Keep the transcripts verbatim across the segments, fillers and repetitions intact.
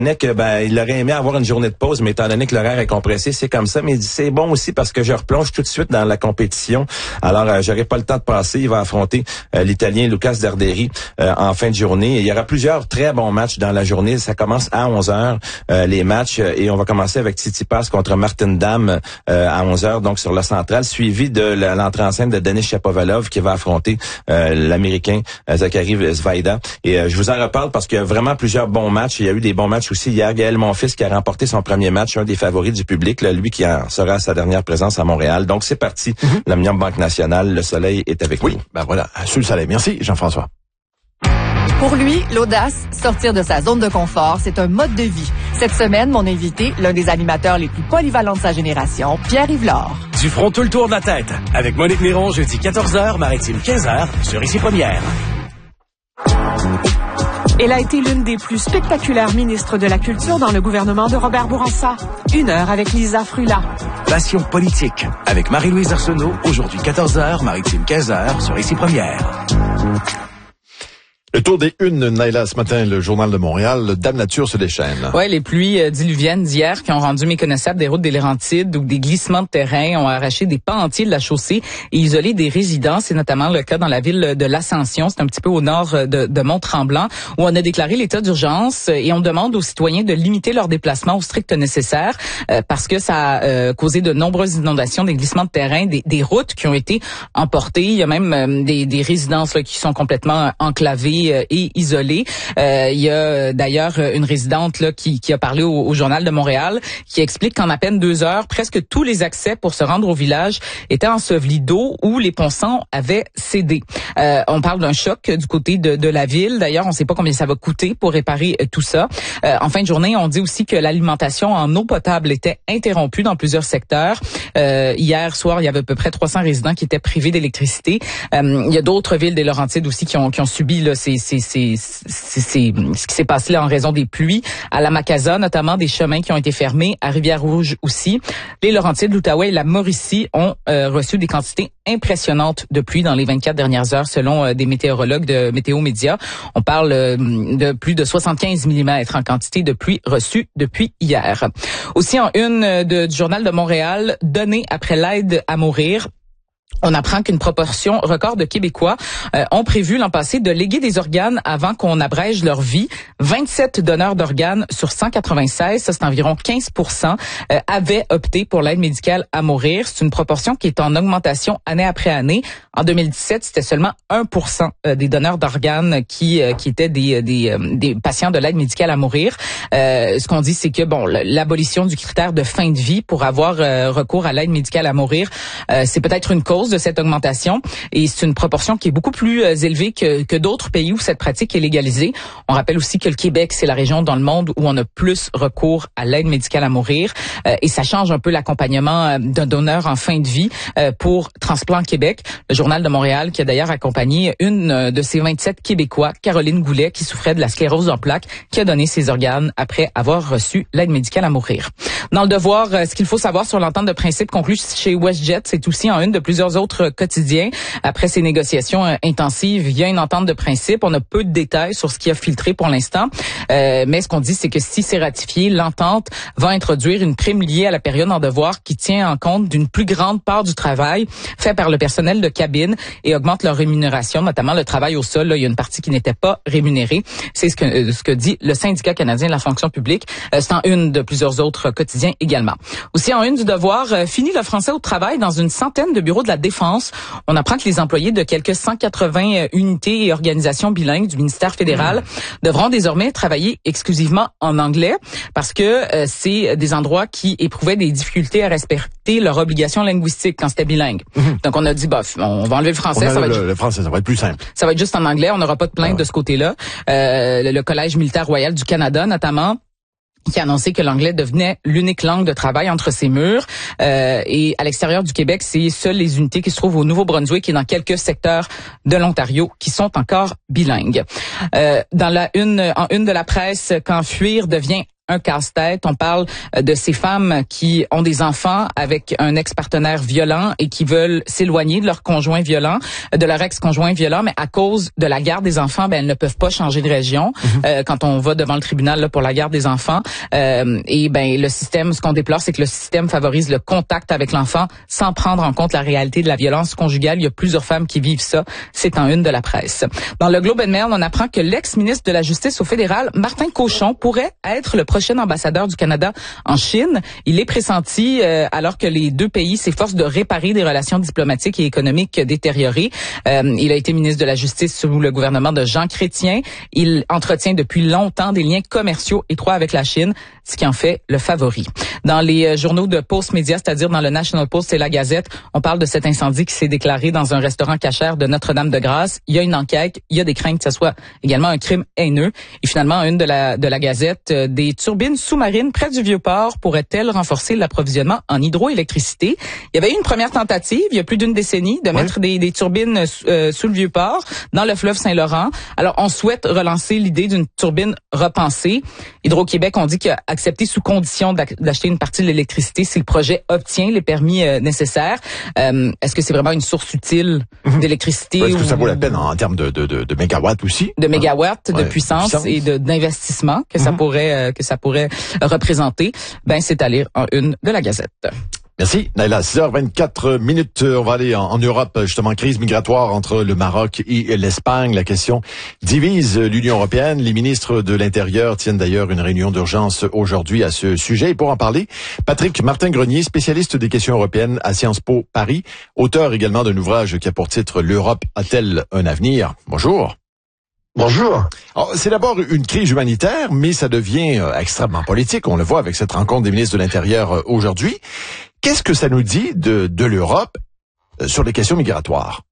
que ben il aurait aimé avoir une journée de pause, mais étant donné que l'horaire est compressé, c'est comme ça. Mais il dit c'est bon aussi parce que je replonge tout de suite dans la compétition. Alors euh, j'aurai pas le temps de passer. Il va affronter euh, l'Italien Lucas Darderi euh, en fin de journée. Et il y aura plusieurs très bons matchs dans la journée. Ça commence à onze heures euh, les matchs et on va commencer avec Tsitsipas contre Martin Dam euh, à onze heures donc sur la centrale, suivi de l'entrée en scène de Denis Shapovalov qui va affronter euh, l'Américain euh, Zachary Zvaida. Et euh, je vous en reparle parce qu'il y a vraiment plusieurs bons matchs. Il y a eu des bons matchs aussi hier. Gaël Monfils qui a remporté son premier match, un des favoris du public, là, lui qui en sera à sa dernière présence à Montréal. Donc c'est parti, mm-hmm. l'Omnium Banque Nationale, le soleil est avec oui, nous. Oui, ben voilà, sous le soleil. Merci Jean-François. Pour lui, l'audace, sortir de sa zone de confort, c'est un mode de vie. Cette semaine, mon invité, l'un des animateurs les plus polyvalents de sa génération, Pierre-Yves Lard. Du front tout le tour de la tête, avec Monique Néron, jeudi quatorze heures, Maritime quinze heures, sur Ici Première. Elle a été l'une des plus spectaculaires ministres de la Culture dans le gouvernement de Robert Bourassa. Une heure avec Lisa Frula. Passion politique, avec Marie-Louise Arsenault, aujourd'hui quatorze heures, Maritime quinze heures, sur Ici Première. Le tour des unes, Naila, ce matin, le Journal de Montréal, Dame Nature se déchaîne. Oui, les pluies euh, diluviennes d'hier qui ont rendu méconnaissables des routes des Laurentides où des glissements de terrain ont arraché des pans entiers de la chaussée et isolé des résidents. C'est notamment le cas dans la ville de l'Ascension, c'est un petit peu au nord de, de Mont-Tremblant, où on a déclaré l'état d'urgence et on demande aux citoyens de limiter leurs déplacements au strict nécessaire euh, parce que ça a euh, causé de nombreuses inondations, des glissements de terrain, des, des routes qui ont été emportées. Il y a même euh, des, des résidences là, qui sont complètement enclavées et isolée. Euh, il y a d'ailleurs une résidente là qui, qui a parlé au, au Journal de Montréal qui explique qu'en à peine deux heures, presque tous les accès pour se rendre au village étaient ensevelis d'eau ou les ponçons avaient cédé. Euh, on parle d'un choc du côté de, de la ville. D'ailleurs, on ne sait pas combien ça va coûter pour réparer tout ça. Euh, en fin de journée, on dit aussi que l'alimentation en eau potable était interrompue dans plusieurs secteurs. Euh, hier soir, il y avait à peu près trois cents résidents qui étaient privés d'électricité. Euh, il y a d'autres villes des Laurentides aussi qui ont, qui ont subi là, ces, ces C'est, c'est, c'est ce qui s'est passé là en raison des pluies. À la Macasa, notamment, des chemins qui ont été fermés. À Rivière-Rouge aussi. Les Laurentides, l'Outaouais et la Mauricie ont euh, reçu des quantités impressionnantes de pluie dans les vingt-quatre dernières heures, selon euh, des météorologues de Météo Média. On parle euh, de plus de soixante-quinze millimètres en quantité de pluie reçue depuis hier. Aussi en une de, du Journal de Montréal, données après l'aide à mourir. On apprend qu'une proportion record de Québécois euh, ont prévu l'an passé de léguer des organes avant qu'on abrège leur vie. vingt-sept donneurs d'organes sur cent quatre-vingt-seize, ça c'est environ quinze pour cent, euh, avaient opté pour l'aide médicale à mourir. C'est une proportion qui est en augmentation année après année. En deux mille dix-sept, c'était seulement un pour cent des donneurs d'organes qui euh, qui étaient des des, des patients de l'aide médicale à mourir. Euh, ce qu'on dit, c'est que bon, l'abolition du critère de fin de vie pour avoir euh, recours à l'aide médicale à mourir, euh, c'est peut-être une cause de cette augmentation et c'est une proportion qui est beaucoup plus euh, élevée que, que d'autres pays où cette pratique est légalisée. On rappelle aussi que le Québec, c'est la région dans le monde où on a plus recours à l'aide médicale à mourir euh, et ça change un peu l'accompagnement euh, d'un donneur en fin de vie euh, pour Transplant Québec. Le Journal de Montréal qui a d'ailleurs accompagné une de ces vingt-sept Québécois, Caroline Goulet, qui souffrait de la sclérose en plaques, qui a donné ses organes après avoir reçu l'aide médicale à mourir. Dans le Devoir, euh, ce qu'il faut savoir sur l'entente de principe conclue chez WestJet, c'est aussi en une de plusieurs autres quotidiens. Après ces négociations euh, intensives, il y a une entente de principe. On a peu de détails sur ce qui a filtré pour l'instant. Euh, mais ce qu'on dit, c'est que si c'est ratifié, l'entente va introduire une prime liée à la période en devoir qui tient en compte d'une plus grande part du travail fait par le personnel de cabine et augmente leur rémunération, notamment le travail au sol. Là, il y a une partie qui n'était pas rémunérée. C'est ce que, euh, ce que dit le syndicat canadien de la fonction publique. Euh, c'est en une de plusieurs autres quotidiens également. Aussi en une du Devoir, euh, fini le français au travail dans une centaine de bureaux de la Défense. On apprend que les employés de quelques cent quatre-vingts unités et organisations bilingues du ministère fédéral mmh. devront désormais travailler exclusivement en anglais parce que euh, c'est des endroits qui éprouvaient des difficultés à respecter leurs obligations linguistiques quand c'était bilingue. Mmh. Donc on a dit, bof, on va enlever le français. Ça va le, être, le français, ça va être plus simple. Ça va être juste en anglais. On n'aura pas de plainte ah ouais. de ce côté-là. Euh, le, le Collège militaire royal du Canada, notamment, qui a annoncé que l'anglais devenait l'unique langue de travail entre ses murs. Euh, et à l'extérieur du Québec, c'est seules les unités qui se trouvent au Nouveau-Brunswick et dans quelques secteurs de l'Ontario qui sont encore bilingues. Euh, dans la une, en une de la presse, quand fuir devient un casse-tête. On parle de ces femmes qui ont des enfants avec un ex-partenaire violent et qui veulent s'éloigner de leur conjoint violent, de leur ex-conjoint violent, mais à cause de la garde des enfants, ben elles ne peuvent pas changer de région. Mm-hmm. Euh, quand on va devant le tribunal là, pour la garde des enfants, euh, et ben le système, ce qu'on déplore, c'est que le système favorise le contact avec l'enfant sans prendre en compte la réalité de la violence conjugale. Il y a plusieurs femmes qui vivent ça. C'est en une de la presse. Dans le Globe and Mail, on apprend que l'ex-ministre de la Justice au fédéral, Martin Cauchon, pourrait être le prochain ambassadeur du Canada en Chine. Il est pressenti euh, alors que les deux pays s'efforcent de réparer des relations diplomatiques et économiques détériorées. Euh, il a été ministre de la Justice sous le gouvernement de Jean Chrétien. Il entretient depuis longtemps des liens commerciaux étroits avec la Chine, ce qui en fait le favori. Dans les euh, journaux de Post Media, c'est-à-dire dans le National Post et la Gazette, on parle de cet incendie qui s'est déclaré dans un restaurant cachère de Notre-Dame-de-Grâce. Il y a une enquête, il y a des craintes que ce soit également un crime haineux. Et finalement, une de la de la Gazette, euh, des turbines sous-marines près du Vieux-Port pourraient-elles renforcer l'approvisionnement en hydroélectricité? Il y avait eu une première tentative, il y a plus d'une décennie, de oui. mettre des, des turbines euh, sous le Vieux-Port, dans le fleuve Saint-Laurent. Alors, on souhaite relancer l'idée d'une turbine repensée. Hydro-Québec, on dit qu'il a accepté sous condition d'acheter une partie de l'électricité si le projet obtient les permis euh, nécessaires. Euh, est-ce que c'est vraiment une source utile mmh. d'électricité? Ouais, est-ce que ou, ça vaut la peine en termes de, de, de, de mégawatts aussi? De mégawatts, ouais, de puissance, puissance et de, d'investissement que mmh. ça pourrait euh, que ça pourrait représenter. Ben, c'est à lire en une de la Gazette. Merci, Naila. six heures vingt-quatre minutes. On va aller en, en Europe, justement, crise migratoire entre le Maroc et l'Espagne. La question divise l'Union européenne. Les ministres de l'Intérieur tiennent d'ailleurs une réunion d'urgence aujourd'hui à ce sujet. Et pour en parler, Patrick Martin-Grenier, spécialiste des questions européennes à Sciences Po Paris, auteur également d'un ouvrage qui a pour titre « L'Europe a-t-elle un avenir ?» Bonjour. Bonjour. Alors, c'est d'abord une crise humanitaire, mais ça devient euh, extrêmement politique. On le voit avec cette rencontre des ministres de l'Intérieur euh, aujourd'hui. Qu'est-ce que ça nous dit de, de l'Europe euh, sur les questions migratoires?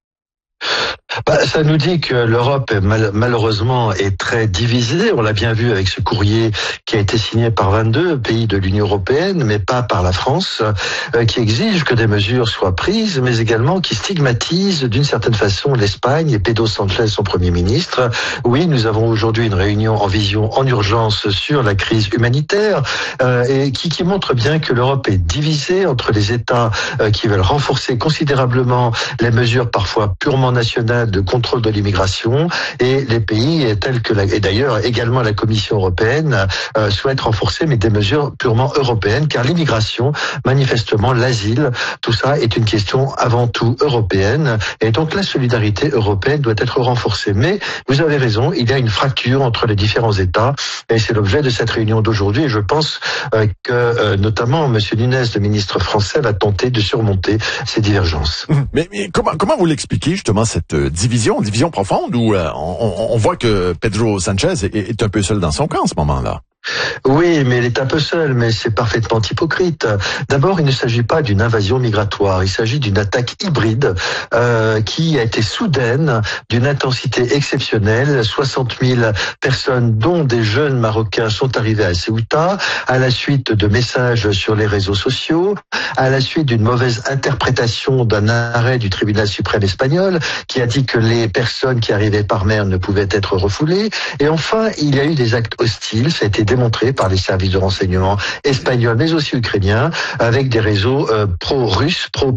Bah, ça nous dit que l'Europe, mal, malheureusement, est très divisée. On l'a bien vu avec ce courrier qui a été signé par vingt-deux pays de l'Union européenne, mais pas par la France, euh, qui exige que des mesures soient prises, mais également qui stigmatise d'une certaine façon l'Espagne et Pedro Sánchez, son Premier ministre. Oui, nous avons aujourd'hui une réunion en vision en urgence sur la crise humanitaire euh, et qui, qui montre bien que l'Europe est divisée entre les États euh, qui veulent renforcer considérablement les mesures parfois purement nationales de contrôle de l'immigration et les pays tels que la, et d'ailleurs également la Commission européenne euh, souhaitent renforcer mais des mesures purement européennes car l'immigration, manifestement l'asile, tout ça est une question avant tout européenne et donc la solidarité européenne doit être renforcée. Mais vous avez raison, il y a une fracture entre les différents États et c'est l'objet de cette réunion d'aujourd'hui et je pense euh, que euh, notamment M. Nunes, le ministre français, va tenter de surmonter ces divergences. Mais, mais comment, comment vous l'expliquez justement cette division, division profonde où euh, on, on voit que Pedro Sánchez est, est un peu seul dans son camp en ce moment-là? Oui, mais il est un peu seul, mais c'est parfaitement hypocrite. D'abord, il ne s'agit pas d'une invasion migratoire, il s'agit d'une attaque hybride euh, qui a été soudaine, d'une intensité exceptionnelle. soixante mille personnes, dont des jeunes Marocains, sont arrivées à Ceuta à la suite de messages sur les réseaux sociaux, à la suite d'une mauvaise interprétation d'un arrêt du tribunal suprême espagnol qui a dit que les personnes qui arrivaient par mer ne pouvaient être refoulées. Et enfin, il y a eu des actes hostiles, ça a été démontré par les services de renseignement espagnols, mais aussi ukrainiens, avec des réseaux euh, pro-russes, pro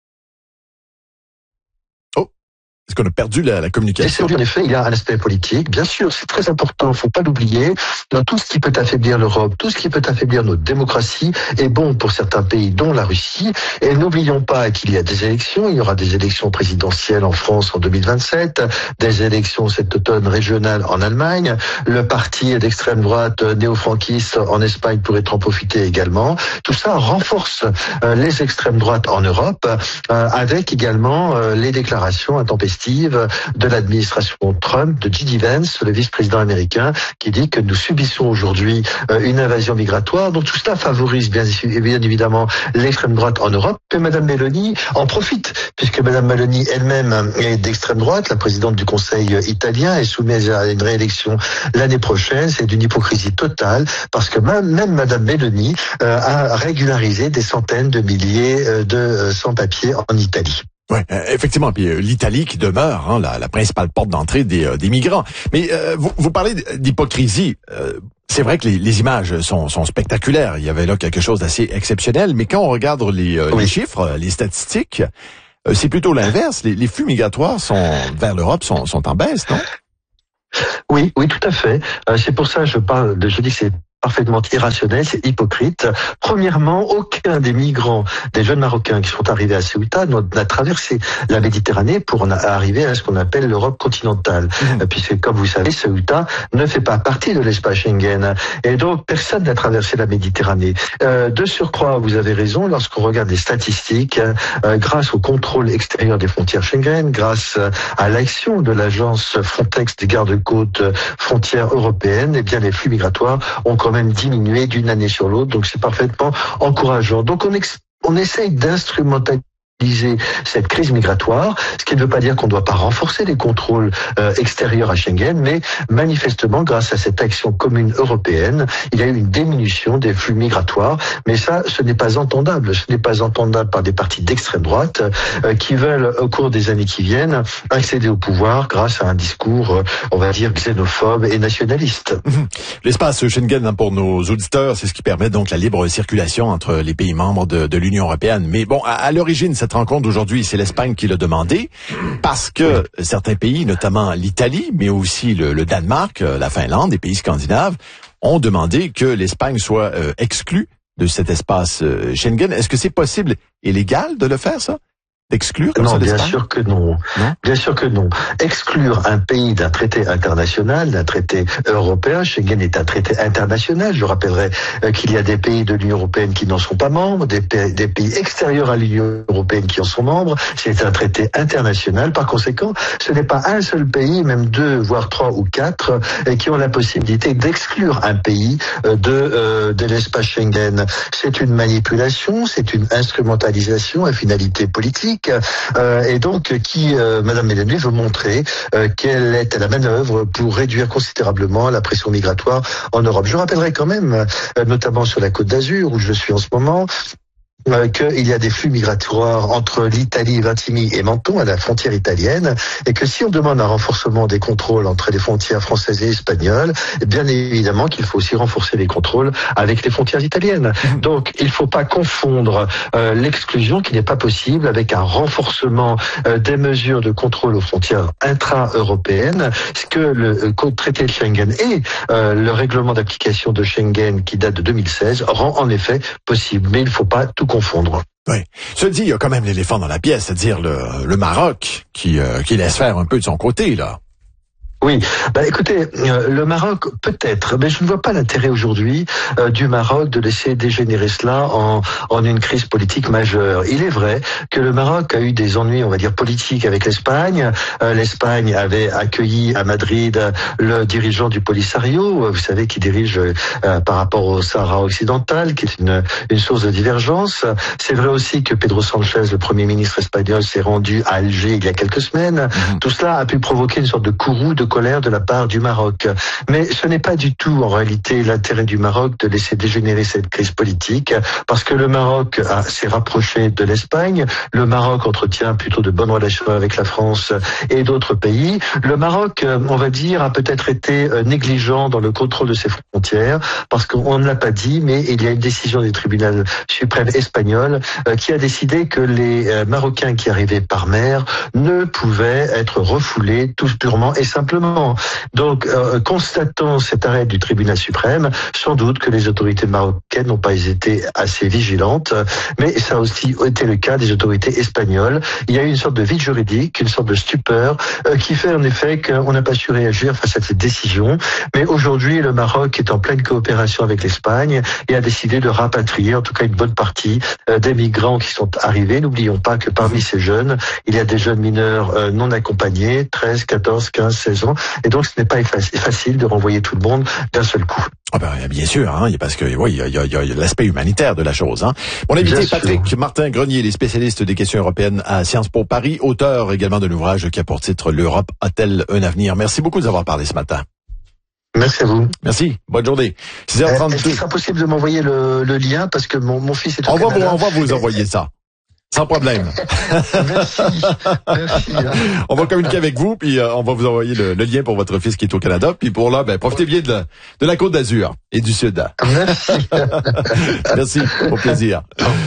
Est-ce qu'on a perdu la, la communication? En effet, il y a un aspect politique. Bien sûr, c'est très important, faut pas l'oublier. Dans tout ce qui peut affaiblir l'Europe, tout ce qui peut affaiblir notre démocratie est bon pour certains pays, dont la Russie. Et n'oublions pas qu'il y a des élections. Il y aura des élections présidentielles en France en deux mille vingt-sept, des élections cet automne régionales en Allemagne. Le parti d'extrême droite néo-franquiste en Espagne pourrait en profiter également. Tout ça renforce euh, les extrêmes droites en Europe, euh, avec également euh, les déclarations intempestives de l'administration Trump, de J D Vance, le vice-président américain, qui dit que nous subissons aujourd'hui une invasion migratoire. Donc tout cela favorise bien, bien évidemment l'extrême droite en Europe. Et Madame Meloni en profite, puisque Madame Meloni elle-même est d'extrême droite, la présidente du Conseil italien, est soumise à une réélection l'année prochaine. C'est d'une hypocrisie totale, parce que même, même Madame Meloni euh, a régularisé des centaines de milliers de sans-papiers en Italie. Oui, euh, effectivement. Puis euh, l'Italie qui demeure hein, la, la principale porte d'entrée des, euh, des migrants. Mais euh, vous, vous parlez d'hypocrisie. Euh, c'est vrai que les, les images sont, sont spectaculaires. Il y avait là quelque chose d'assez exceptionnel. Mais quand on regarde les, euh, oui. les chiffres, les statistiques, euh, c'est plutôt l'inverse. Les, les flux migratoires sont vers l'Europe sont, sont en baisse, non? Oui, oui, tout à fait. Euh, c'est pour ça que je parle de, je dis que c'est parfaitement irrationnel, c'est hypocrite. Premièrement, aucun des migrants, des jeunes Marocains qui sont arrivés à Ceuta n'a traversé la Méditerranée pour en arriver à ce qu'on appelle l'Europe continentale. Mmh. Puisque, comme vous savez, Ceuta ne fait pas partie de l'espace Schengen. Et donc, personne n'a traversé la Méditerranée. Euh, de surcroît, vous avez raison, lorsqu'on regarde les statistiques, euh, grâce au contrôle extérieur des frontières Schengen, grâce à l'action de l'agence Frontex des gardes-côtes frontières européennes, eh bien, les flux migratoires ont quand même diminué d'une année sur l'autre, donc c'est parfaitement encourageant. Donc on, ex- on essaye d'instrumentaliser cette crise migratoire, ce qui ne veut pas dire qu'on ne doit pas renforcer les contrôles euh, extérieurs à Schengen, mais manifestement, grâce à cette action commune européenne, il y a eu une diminution des flux migratoires, mais ça, ce n'est pas entendable. Ce n'est pas entendable par des partis d'extrême droite euh, qui veulent, au cours des années qui viennent, accéder au pouvoir grâce à un discours, euh, on va dire, xénophobe et nationaliste. L'espace Schengen, pour nos auditeurs, c'est ce qui permet donc la libre circulation entre les pays membres de, de l'Union européenne. Mais bon, à, à l'origine, cette rencontre d'aujourd'hui, c'est l'Espagne qui l'a demandé, parce que oui. certains pays, notamment l'Italie, mais aussi le, le Danemark, la Finlande, les pays scandinaves, ont demandé que l'Espagne soit euh, exclue de cet espace euh, Schengen. Est-ce que c'est possible et légal de le faire, ça? D'exclure comme non, ça bien sûr que non. non. Bien sûr que non. Exclure un pays d'un traité international, d'un traité européen, Schengen est un traité international. Je rappellerai euh, qu'il y a des pays de l'Union européenne qui n'en sont pas membres, des, pays, des pays extérieurs à l'Union européenne qui en sont membres. C'est un traité international. Par conséquent, ce n'est pas un seul pays, même deux, voire trois ou quatre, euh, qui ont la possibilité d'exclure un pays euh, de, euh, de l'espace Schengen. C'est une manipulation, c'est une instrumentalisation à finalité politique. Euh, et donc qui, euh, Madame Mélanie, veut montrer euh, qu'elle est à la manœuvre pour réduire considérablement la pression migratoire en Europe. Je rappellerai quand même, euh, notamment sur la Côte d'Azur, où je suis en ce moment, Euh, qu'il y a des flux migratoires entre l'Italie, Vintimille et Menton, à la frontière italienne, et que si on demande un renforcement des contrôles entre les frontières françaises et espagnoles, bien évidemment qu'il faut aussi renforcer les contrôles avec les frontières italiennes. Donc, il ne faut pas confondre euh, l'exclusion, qui n'est pas possible, avec un renforcement euh, des mesures de contrôle aux frontières intra-européennes, ce que le euh, traité de Schengen et euh, le règlement d'application de Schengen, qui date de deux mille seize, rend en effet possible. Mais il ne faut pas tout confondre. Oui. Cela dit, il y a quand même l'éléphant dans la pièce, c'est-à-dire le, le Maroc qui, euh, qui laisse faire un peu de son côté, là. Oui, bah écoutez, euh, le Maroc peut-être, mais je ne vois pas l'intérêt aujourd'hui euh, du Maroc de laisser dégénérer cela en, en une crise politique majeure. Il est vrai que le Maroc a eu des ennuis, on va dire, politiques avec l'Espagne. Euh, L'Espagne avait accueilli à Madrid le dirigeant du Polisario, vous savez, qui dirige euh, par rapport au Sahara occidental, qui est une, une source de divergence. C'est vrai aussi que Pedro Sanchez, le Premier ministre espagnol, s'est rendu à Alger il y a quelques semaines. Mmh. Tout cela a pu provoquer une sorte de courroux de colère de la part du Maroc. Mais ce n'est pas du tout en réalité l'intérêt du Maroc de laisser dégénérer cette crise politique, parce que le Maroc a, s'est rapproché de l'Espagne, le Maroc entretient plutôt de bonnes relations avec la France et d'autres pays. Le Maroc, on va dire, a peut-être été négligent dans le contrôle de ses frontières, parce qu'on ne l'a pas dit, mais il y a une décision du tribunal suprême espagnol qui a décidé que les Marocains qui arrivaient par mer ne pouvaient être refoulés tout purement et simplement. Donc, euh, constatant cet arrêt du tribunal suprême, sans doute que les autorités marocaines n'ont pas été assez vigilantes, mais ça a aussi été le cas des autorités espagnoles. Il y a eu une sorte de vide juridique, une sorte de stupeur, euh, qui fait en effet qu'on n'a pas su réagir face à cette décision. Mais aujourd'hui, le Maroc est en pleine coopération avec l'Espagne et a décidé de rapatrier, en tout cas une bonne partie, euh, des migrants qui sont arrivés. N'oublions pas que parmi ces jeunes, il y a des jeunes mineurs euh, non accompagnés, treize, quatorze, quinze, seize ans. Et donc, ce n'est pas facile de renvoyer tout le monde d'un seul coup. Ah ben, bien sûr, hein, parce que oui, il y a, il y a, il y a l'aspect humanitaire de la chose. Hein. Mon invité est Patrick Martin-Grenier, les spécialistes des questions européennes à Sciences Po Paris, auteur également d'un ouvrage qui a pour titre L'Europe a-t-elle un avenir? Merci beaucoup de nous avoir parlé ce matin. Merci à vous. Merci. Bonne journée. six heures trente-deux. Est-ce qu'il sera possible de m'envoyer le, le lien, parce que mon, mon fils est au on Canada. Va vous, on va vous envoyer ça. Sans problème. Merci. Merci. On va communiquer avec vous, puis euh, on va vous envoyer le, le lien pour votre fils qui est au Canada. Puis pour là, ben, profitez bien de la, de la Côte d'Azur et du Sud. Merci. Merci, au plaisir.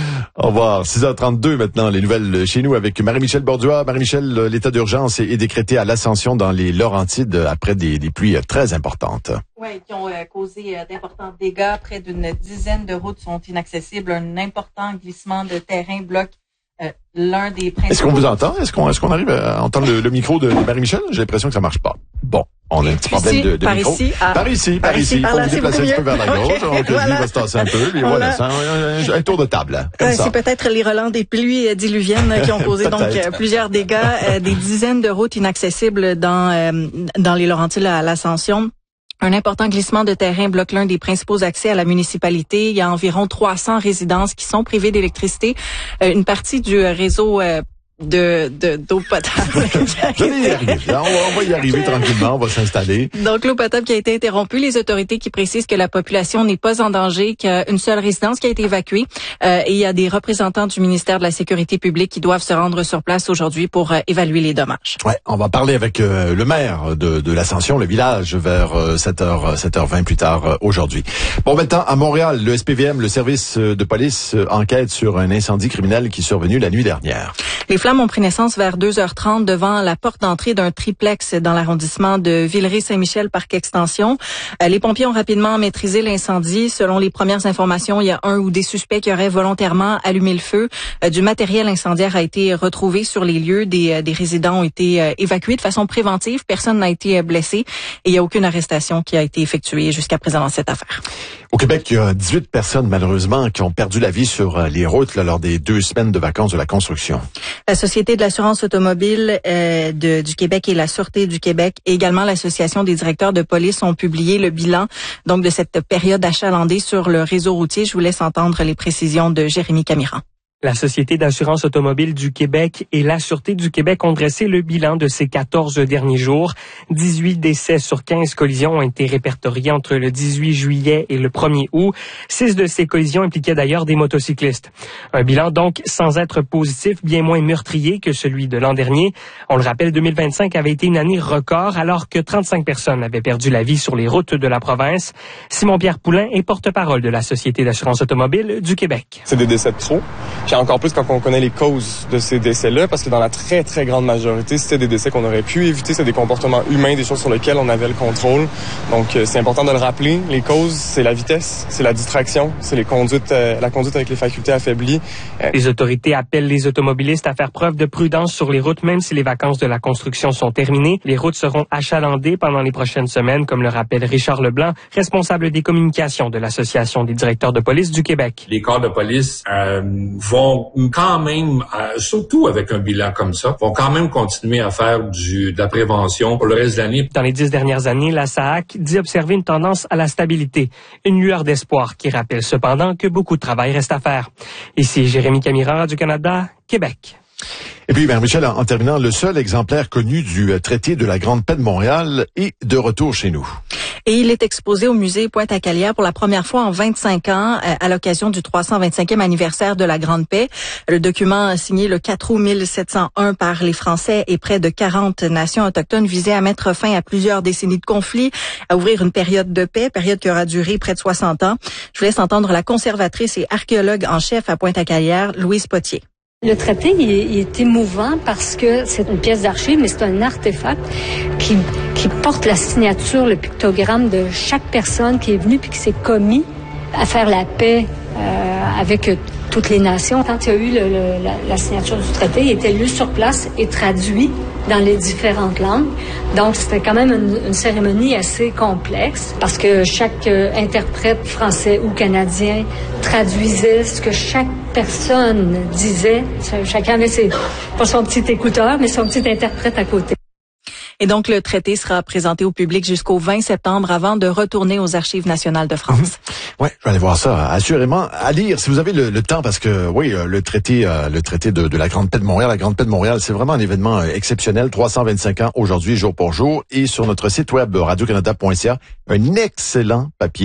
Au revoir. six heures trente-deux maintenant, les nouvelles chez nous avec Marie-Michel Borduas. Marie-Michel, l'état d'urgence est décrété à l'Ascension dans les Laurentides après des, des pluies très importantes. Oui, qui ont euh, causé euh, d'importants dégâts. Près d'une dizaine de routes sont inaccessibles. Un important glissement de terrain bloque euh, l'un des principaux... Est-ce qu'on vous entend? Est-ce qu'on, est-ce qu'on arrive à entendre le, le micro de Marie-Michel? J'ai l'impression que ça marche pas. Bon. On a un petit problème ici, de, de par micro. Ici, à... Par ici, par, par ici. Il faut vous déplacer un petit peu vers la gauche. Okay. Donc, voilà. Il va se tasser un peu. Puis voilà, voilà c'est un, un, un tour de table. Comme euh, ça. C'est peut-être les relents des pluies diluviennes qui ont causé donc euh, plusieurs dégâts. Euh, des dizaines de routes inaccessibles dans, euh, dans les Laurentides à l'Ascension. Un important glissement de terrain bloque l'un des principaux accès à la municipalité. Il y a environ trois cents résidences qui sont privées d'électricité. Euh, une partie du réseau euh, de, de, d'eau potable. Je vais y arriver. On va, on va y arriver tranquillement. On va s'installer. Donc, l'eau potable qui a été interrompue. Les autorités qui précisent que la population n'est pas en danger, qu'il y a une seule résidence qui a été évacuée. Euh, et il y a des représentants du ministère de la Sécurité publique qui doivent se rendre sur place aujourd'hui pour euh, évaluer les dommages. Ouais, on va parler avec euh, le maire de, de l'Ascension, le village, vers euh, sept heures, sept heures vingt plus tard euh, aujourd'hui. Bon, maintenant, à Montréal, le S P V M, le service de police, euh, enquête sur un incendie criminel qui est survenu la nuit dernière. Les flammes ont pris naissance vers deux heures trente devant la porte d'entrée d'un triplex dans l'arrondissement de Villeray-Saint-Michel, parc extension. Euh, les pompiers ont rapidement maîtrisé l'incendie. Selon les premières informations, il y a un ou des suspects qui auraient volontairement allumé le feu. Euh, du matériel incendiaire a été retrouvé sur les lieux. Des, euh, des résidents ont été euh, évacués de façon préventive. Personne n'a été blessé et il n'y a aucune arrestation qui a été effectuée jusqu'à présent dans cette affaire. Au Québec, il y a dix-huit personnes, malheureusement, qui ont perdu la vie sur les routes là, lors des deux semaines de vacances de la construction. La Société de l'assurance automobile euh, de, du Québec et la Sûreté du Québec et également l'Association des directeurs de police ont publié le bilan donc de cette période achalandée sur le réseau routier. Je vous laisse entendre les précisions de Jérémy Camiran. La Société d'assurance automobile du Québec et la Sûreté du Québec ont dressé le bilan de ces quatorze derniers jours. dix-huit décès sur quinze collisions ont été répertoriés entre le dix-huit juillet et le premier août. Six de ces collisions impliquaient d'ailleurs des motocyclistes. Un bilan donc sans être positif, bien moins meurtrier que celui de l'an dernier. On le rappelle, deux mille vingt-cinq avait été une année record alors que trente-cinq personnes avaient perdu la vie sur les routes de la province. Simon-Pierre Poulain est porte-parole de la Société d'assurance automobile du Québec. C'est des décès de trop. Puis encore plus quand on connaît les causes de ces décès-là, parce que dans la très, très grande majorité, c'était des décès qu'on aurait pu éviter, c'est des comportements humains, des choses sur lesquelles on avait le contrôle. Donc, c'est important de le rappeler. Les causes, c'est la vitesse, c'est la distraction, c'est les conduites, euh, la conduite avec les facultés affaiblies. Euh... Les autorités appellent les automobilistes à faire preuve de prudence sur les routes, même si les vacances de la construction sont terminées. Les routes seront achalandées pendant les prochaines semaines, comme le rappelle Richard Leblanc, responsable des communications de l'Association des directeurs de police du Québec. Les corps de police euh, vont quand même, euh, surtout avec un bilan comme ça, vont quand même continuer à faire du, de la prévention pour le reste de l'année. Dans les dix dernières années, la S A A C dit observer une tendance à la stabilité, une lueur d'espoir qui rappelle cependant que beaucoup de travail reste à faire. Ici Jérémy Camiran, Radio-Canada, Québec. Et puis, ben, Michel, en, en terminant, le seul exemplaire connu du euh, traité de la Grande Paix de Montréal est de retour chez nous. Et il est exposé au musée Pointe-à-Calière pour la première fois en vingt-cinq ans euh, à l'occasion du trois cent vingt-cinquième anniversaire de la Grande Paix. Le document signé le quatre août mille sept cent un par les Français et près de quarante nations autochtones visait à mettre fin à plusieurs décennies de conflits, à ouvrir une période de paix, période qui aura duré près de soixante ans. Je vous laisse entendre la conservatrice et archéologue en chef à Pointe-à-Calière, Louise Potier. Le traité, il est, il est émouvant parce que c'est une pièce d'archive, mais c'est un artefact qui, qui porte la signature, le pictogramme de chaque personne qui est venue puis qui s'est commis à faire la paix euh, avec toutes les nations. Quand il y a eu le, le, la, la signature du traité, il était lu sur place et traduit dans les différentes langues. Donc, c'était quand même une, une cérémonie assez complexe parce que chaque euh, interprète français ou canadien traduisait ce que chaque personne disait. Chacun avait ses, pas son petit écouteur, mais son petit interprète à côté. Et donc, le traité sera présenté au public jusqu'au vingt septembre avant de retourner aux Archives nationales de France. Mmh. Ouais, je vais aller voir ça. Assurément, à lire si vous avez le, le temps, parce que oui, le traité, euh, le traité de, de la Grande Paix de Montréal, la Grande Paix de Montréal, c'est vraiment un événement exceptionnel. trois cent vingt-cinq ans aujourd'hui, jour pour jour, et sur notre site web radio canada point c a, un excellent papier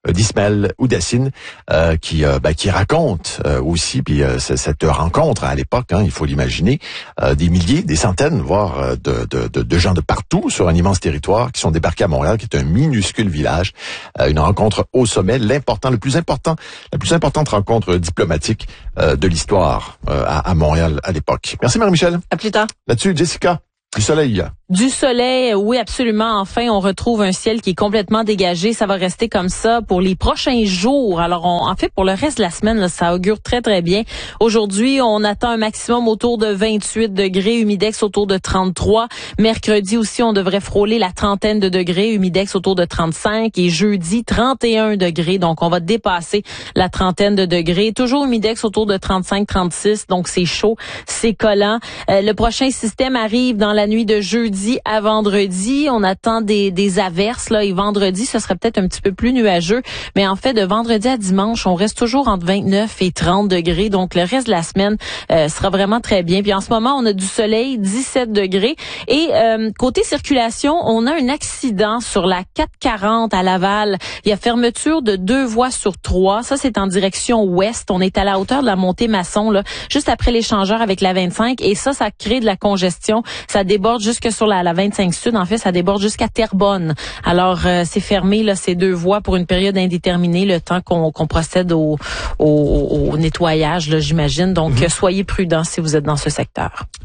d'Ismaël Oudassine, euh, qui euh, ben, qui raconte euh, aussi, puis euh, cette rencontre à l'époque, hein, il faut l'imaginer, euh, des milliers, des centaines, voire euh, de, de, de, de gens de partout sur un immense territoire qui sont débarqués à Montréal, qui est un minuscule village. Euh, une rencontre au sommet, l'important, le plus important, la plus importante rencontre diplomatique euh, de l'histoire euh, à, à Montréal à l'époque. Merci Marie-Michel. À plus tard. Là-dessus, Jessica, du soleil. Du soleil, oui, absolument. Enfin, on retrouve un ciel qui est complètement dégagé. Ça va rester comme ça pour les prochains jours. Alors, on, en fait, pour le reste de la semaine, là, ça augure très, très bien. Aujourd'hui, on attend un maximum autour de vingt-huit degrés, humidex autour de trente-trois. Mercredi aussi, on devrait frôler la trentaine de degrés, humidex autour de trente-cinq. Et jeudi, trente et un degrés. Donc, on va dépasser la trentaine de degrés. Toujours humidex autour de trente-cinq, trente-six. Donc, c'est chaud, c'est collant. Euh, le prochain système arrive dans la nuit de jeudi à vendredi. On attend des, des averses là, et vendredi, ce serait peut-être un petit peu plus nuageux. Mais en fait, de vendredi à dimanche, on reste toujours entre vingt-neuf et trente degrés. Donc, le reste de la semaine euh, sera vraiment très bien. Puis en ce moment, on a du soleil, dix-sept degrés. Et euh, côté circulation, on a un accident sur la quatre quarante à Laval. Il y a fermeture de deux voies sur trois. Ça, c'est en direction ouest. On est à la hauteur de la montée Masson, là, juste après l'échangeur avec la vingt-cinq. Et ça, ça crée de la congestion. Ça déborde jusque sur la, la vingt-cinq sud. En fait, ça déborde jusqu'à Terrebonne. Alors, euh, c'est fermé, là, ces deux voies pour une période indéterminée, le temps qu'on, qu'on procède au, au, au nettoyage, là, j'imagine. Donc, mm-hmm. soyez prudents si vous êtes dans ce secteur.